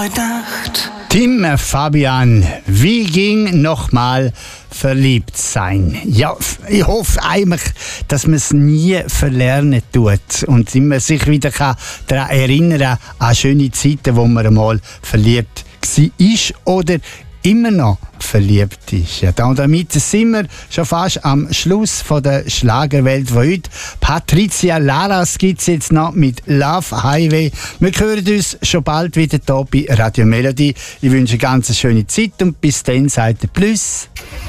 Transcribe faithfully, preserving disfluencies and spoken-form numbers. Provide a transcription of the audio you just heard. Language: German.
heute Nacht. Tim Fabian, wie ging nochmal verliebt sein? Ja, ich hoffe eigentlich, dass man es nie verlernen tut und immer sich wieder daran erinnern an schöne Zeiten, wo man einmal verliebt war oder immer noch verliebt ist. Ja, und damit sind wir schon fast am Schluss von der Schlagerwelt von heute. Patricia Laras gibt es jetzt noch mit Love Highway. Wir hören uns schon bald wieder hier bei Radio Melody. Ich wünsche eine ganz schöne Zeit und bis dann sagt ihr Plus.